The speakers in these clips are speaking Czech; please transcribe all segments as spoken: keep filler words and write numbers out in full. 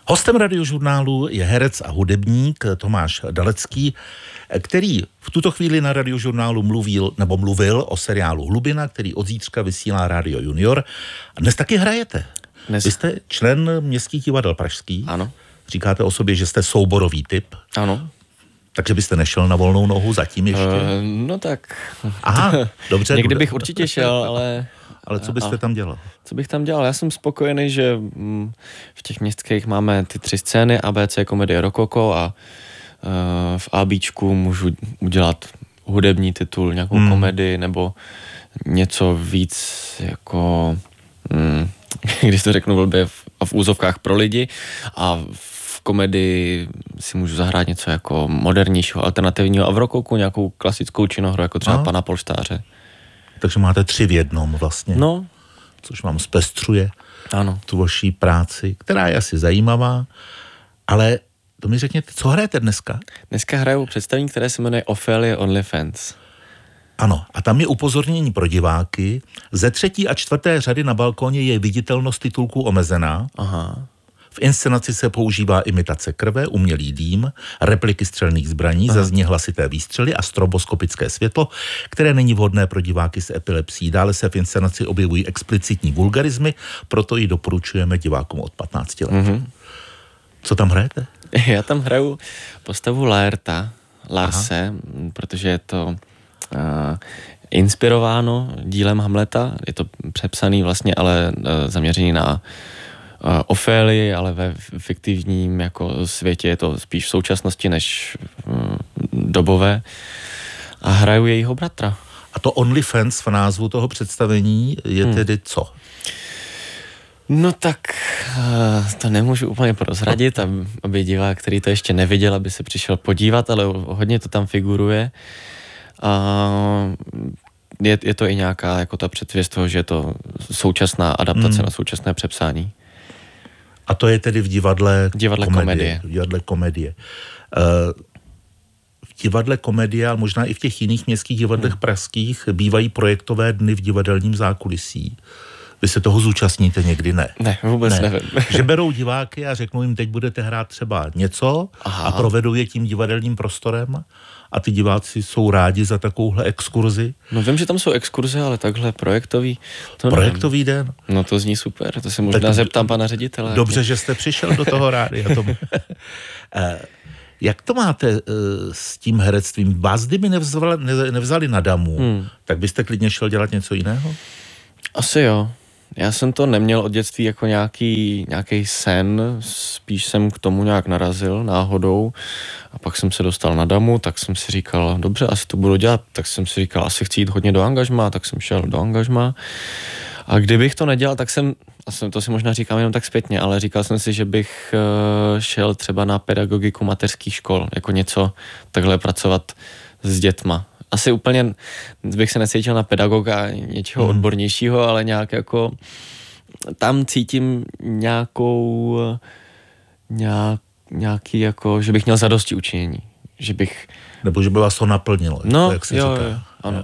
Hostem Radiožurnálu je herec a hudebník Tomáš Dalecký, který v tuto chvíli na Radiožurnálu mluvil, nebo mluvil o seriálu Hlubina, který od zítřka vysílá Rádio Junior. A dnes taky hrajete. Dnes... Vy jste člen Městských divadel pražských. Ano. Říkáte o sobě, že jste souborový typ. Ano. Takže byste nešel na volnou nohu zatím ještě? Uh, no tak. Aha, dobře. Někdy bych určitě šel, ale... Ale co byste tam dělal? Co bych tam dělal? Já jsem spokojený, že v těch městských máme ty tři scény, A B C, komedie, rokoko a v ABčku můžu udělat hudební titul, nějakou hmm. komedii nebo něco víc jako, hm, když to řeknu blbě, a v úzovkách pro lidi, a v komedii si můžu zahrát něco jako modernějšího, alternativního, a v rokoku nějakou klasickou činohru, jako třeba a? Pana Polštáře. Takže máte tři v jednom vlastně. No. Což vám zpestřuje ano. tu vaší práci, která je asi zajímavá, ale to mi řekněte, co hrajete dneska? Dneska hraju představení, které se jmenuje Ophelia OnlyFans. Ano, a tam je upozornění pro diváky. Ze třetí a čtvrté řady na balkóně je viditelnost titulků omezená. Aha. V inscenaci se používá imitace krve, umělý dým, repliky střelných zbraní, Aha. zazní hlasité výstřely a stroboskopické světlo, které není vhodné pro diváky s epilepsií. Dále se v inscenaci objevují explicitní vulgarizmy, proto ji doporučujeme divákům od patnácti let. Mm-hmm. Co tam hrajete? Já tam hraju postavu Laerta, Larse, Aha. protože je to uh, inspirováno dílem Hamleta, je to přepsaný vlastně, ale uh, zaměřený na uh, Ofélii, ale ve fiktivním jako světě je to spíš v současnosti než uh, dobové, a hraju jejího bratra. A to OnlyFans v názvu toho představení je hmm. tedy co? No tak to nemůžu úplně prozradit, aby divák, který to ještě neviděl, aby se přišel podívat, ale hodně to tam figuruje. A je, je to i nějaká jako ta předvěst toho, že je to současná adaptace hmm. na současné přepsání. A to je tedy v divadle, divadle komedie. komedie. V divadle komedie. Uh, v divadle komedie, ale možná i v těch jiných městských divadlech hmm. pražských bývají projektové dny v divadelním zákulisí. Vy se toho zúčastníte někdy? Ne. Ne, vůbec ne. nevím. Že berou diváky a řeknou jim, teď budete hrát třeba něco Aha. a provedou je tím divadelním prostorem a ty diváci jsou rádi za takovouhle exkurzi. No vím, že tam jsou exkurze, ale takhle projektový. To projektový nevím. Den? No to zní super, to se možná tak zeptám pana ředitele. Dobře, že jste přišel do toho rádia. Tomu. Jak to máte s tím herectvím? Vás kdyby nevzali, nevzali na damu, hmm. tak byste klidně šel dělat něco jiného? Asi jo. Já jsem to neměl od dětství jako nějaký, nějaký sen, spíš jsem k tomu nějak narazil náhodou a pak jsem se dostal na damu, tak jsem si říkal, dobře, asi to budu dělat, tak jsem si říkal, asi chci jít hodně do angažmá, tak jsem šel do angažmá a kdybych to nedělal, tak jsem, to si možná říkám jenom tak zpětně, ale říkal jsem si, že bych šel třeba na pedagogiku mateřských škol, jako něco takhle pracovat s dětma. Asi úplně bych se necítil na pedagoga, něčeho hmm. odbornějšího, ale nějak jako tam cítím nějakou nějak, nějaký jako, že bych měl zadosti učinění, že bych... Nebo že by vás to naplnilo, no, jak se jo, říká. Jo, ano.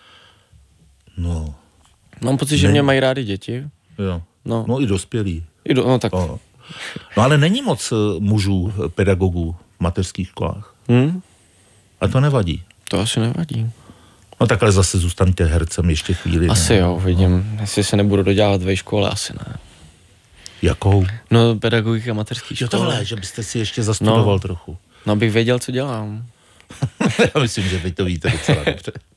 No. Mám pocit, že ne... mě mají rádi děti. Jo. No, no i dospělí. I do, no tak. No. no ale není moc mužů, pedagogů v mateřských školách. Hmm? A to nevadí. To asi nevadí. No takhle zase zůstaňte hercem ještě chvíli. Asi ne? jo, vidím. No. Jestli se nebudu dodělat ve škole, asi ne. Jakou? No pedagogika mateřských škol. Jo tohle, že byste si ještě zastudoval no, trochu. No abych věděl, co dělám. Já myslím, že vy to víte docela dobře.